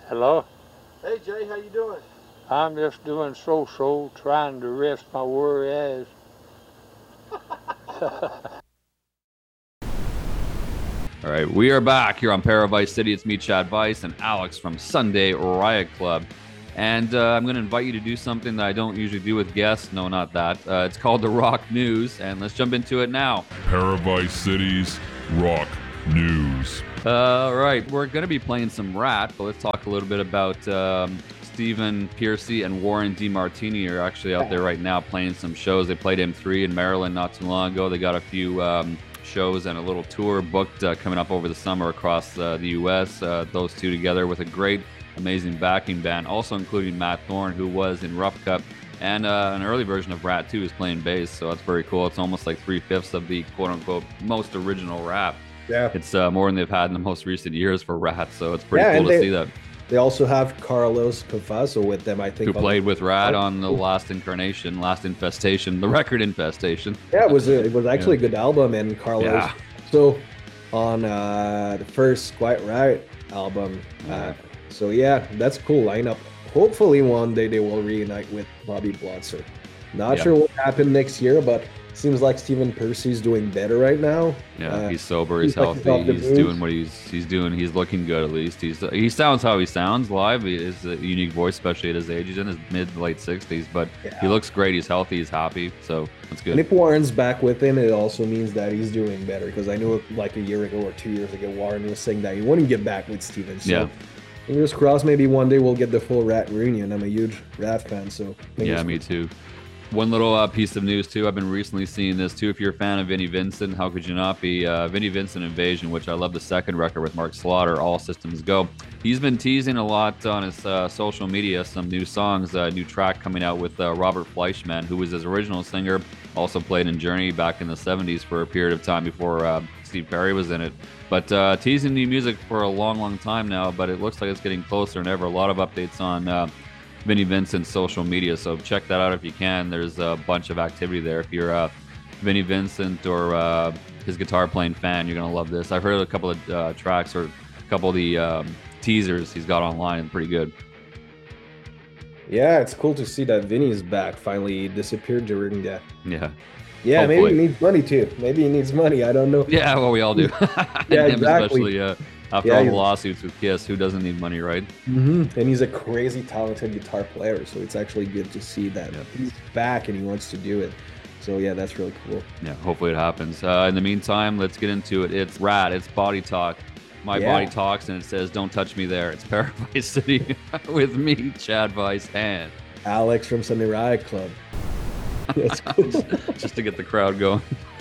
Hello? Hey Jay, how you doing? I'm just doing so-so, trying to rest my worry eyes. All right, we are back here on Paravice City. It's me, Chad Vice, and Alex from Sunday Riot Club. And I'm going to invite you to do something that I don't usually do with guests. No, not that. It's called the Rock News, and let's jump into it now. Paravice City's Rock News. All right, we're going to be playing some Rat, but let's talk a little bit about Stephen Pearcy and Warren DeMartini are actually out there right now playing some shows. They played M3 in Maryland not too long ago. They got a few shows and a little tour booked coming up over the summer across the U.S. Those two together with a great, amazing backing band, also including Matt Thorne, who was in Rough Cup, and an early version of Rat 2 is playing bass, so that's very cool. It's almost like 3/5 of the quote-unquote most original Rat. Yeah. It's more than they've had in the most recent years for Rat, so it's pretty cool to see that. They also have Carlos Cofaso with them, I think. Who played with Rat on the Last Incarnation, Last Infestation, the record Infestation. Yeah, it was actually a good album, and Carlos. Yeah. So on the first Quiet Riot album. So yeah, that's a cool lineup. Hopefully one day they will reunite with Bobby Blotzer. Not sure what happened next year, but seems like Stephen Pearcy's doing better right now. Yeah, he's sober, he's like healthy, he's doing what he's doing. He's looking good at least. He sounds how he sounds live. He has a unique voice, especially at his age. He's in his mid to late 60s, but he looks great. He's healthy, he's happy, so that's good. And if Warren's back with him, it also means that he's doing better, because I know like a year ago or 2 years ago, Warren was saying that he wouldn't get back with Stephen. So fingers crossed, maybe one day we'll get the full Rat reunion. I'm a huge Rat fan, so yeah, me too. One little piece of news too. I've been recently seeing this too. If you're a fan of Vinnie Vincent, how could you not be? Vinnie Vincent Invasion, which I love the second record with Mark Slaughter, All Systems Go. He's been teasing a lot on his social media, some new songs, new track coming out with Robert Fleischman, who was his original singer, also played in Journey back in the 70s for a period of time before Steve Perry was in it. But teasing new music for a long, long time now, but it looks like it's getting closer than ever. A lot of updates on Vinnie Vincent's social media, so check that out if you can. There's a bunch of activity there. If you're a Vinnie Vincent or his guitar playing fan, you're gonna love this. I've heard a couple of tracks or a couple of the teasers he's got online, and pretty good. Yeah, it's cool to see that Vinny is back. Finally, he disappeared during that. Yeah. Yeah, maybe he needs money too. Maybe he needs money. I don't know. Yeah, well, we all do. Yeah, him exactly. Especially after all the lawsuits with Kiss, who doesn't need money, right? And he's a crazy talented guitar player, so it's actually good to see that he's back and he wants to do it. So yeah, that's really cool. Yeah, hopefully it happens. In the meantime, let's get into it. It's Rat. It's Body Talk. My body talks, and it says, "Don't touch me there." It's Paravice City with me, Chad Vice, and Alex from Sunday Riot Club. That's cool. just to get the crowd going.